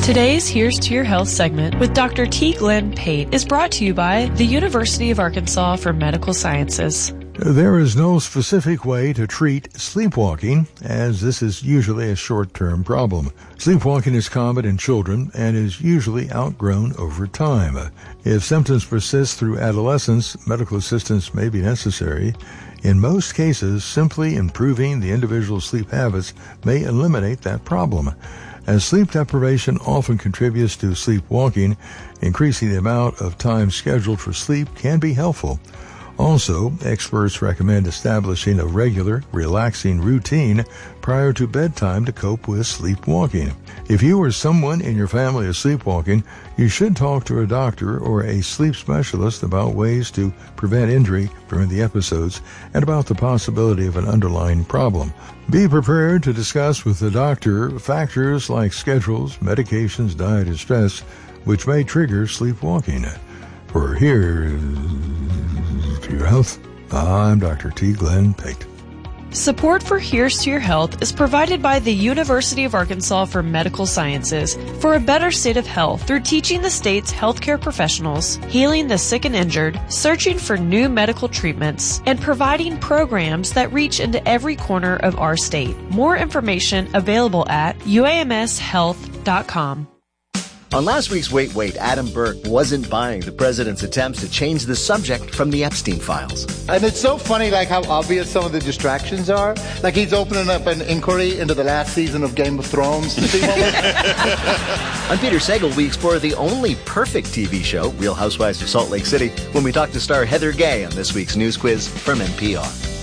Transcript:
Today's Here's to Your Health segment with Dr. T. Glenn Pate is brought to you by the University of Arkansas for Medical Sciences. There is no specific way to treat sleepwalking, as this is usually a short-term problem. Sleepwalking is common in children and is usually outgrown over time. If symptoms persist through adolescence, medical assistance may be necessary. In most cases, simply improving the individual's sleep habits may eliminate that problem. As sleep deprivation often contributes to sleepwalking, increasing the amount of time scheduled for sleep can be helpful. Also, experts recommend establishing a regular, relaxing routine prior to bedtime to cope with sleepwalking. If you or someone in your family is sleepwalking, you should talk to a doctor or a sleep specialist about ways to prevent injury during the episodes and about the possibility of an underlying problem. Be prepared to discuss with the doctor factors like schedules, medications, diet, and stress, which may trigger sleepwalking. For Here's to Your Health, I'm Dr. T. Glenn Pate. Support for Here's to Your Health is provided by the University of Arkansas for Medical Sciences for a better state of health through teaching the state's healthcare professionals, healing the sick and injured, searching for new medical treatments, and providing programs that reach into every corner of our state. More information available at uamshealth.com. On last week's Wait, Adam Burke wasn't buying the president's attempts to change the subject from the Epstein files. And it's so funny, like, how obvious some of the distractions are. Like, he's opening up an inquiry into the last season of Game of Thrones. On Peter Sagal, we explore the only perfect TV show, Real Housewives of Salt Lake City, when we talk to star Heather Gay on this week's news quiz from NPR.